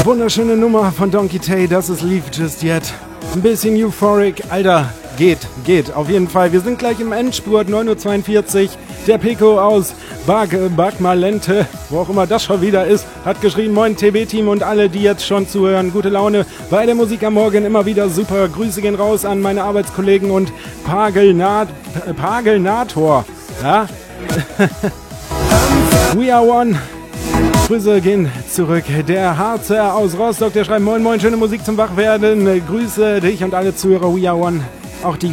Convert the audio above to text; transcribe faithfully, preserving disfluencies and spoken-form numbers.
Wunderschöne Nummer von Donkey Tay, das ist Leave Just Yet. Ein bisschen euphoric, Alter, geht, geht, auf jeden Fall. Wir sind gleich im Endspurt, neun Uhr zweiundvierzig. Der Pico aus Bag, Bagmalente, wo auch immer das schon wieder ist, hat geschrieben, moin T B-Team und alle, die jetzt schon zuhören. Gute Laune bei der Musik am Morgen, immer wieder super. Grüße gehen raus an meine Arbeitskollegen und Pagelnat, Pagelnator. Ja? We are one. Grüße gehen zurück. Der Harzer aus Rostock, der schreibt, moin moin, schöne Musik zum Wachwerden. Grüße dich und alle Zuhörer. We are one. Auch die